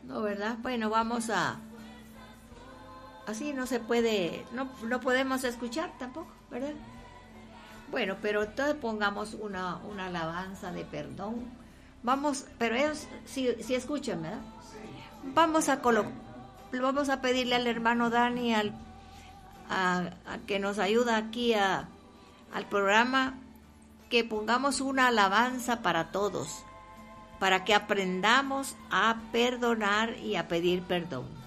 No, ¿verdad? Bueno, vamos a... Así no se puede, no podemos escuchar tampoco, ¿verdad? Bueno, pero entonces pongamos una alabanza de perdón. Vamos, pero ellos sí escuchan, ¿verdad? Vamos vamos a pedirle al hermano Dani a que nos ayuda aquí al programa, que pongamos una alabanza para todos, para que aprendamos a perdonar y a pedir perdón.